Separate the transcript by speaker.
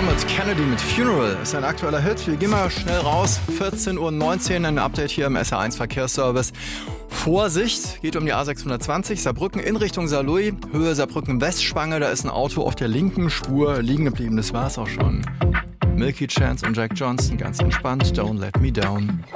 Speaker 1: Dermot Kennedy mit Funeral ist ein aktueller Hit. Wir gehen mal schnell raus. 14:19 Uhr, ein Update hier im SR1 Verkehrsservice. Vorsicht, geht um die A620 Saarbrücken in Richtung Saarlouis, Höhe Saarbrücken-Westspange. Da ist ein Auto auf der linken Spur liegen geblieben. Das war's auch schon. Milky Chance und Jack Johnson, ganz entspannt. Don't let me down.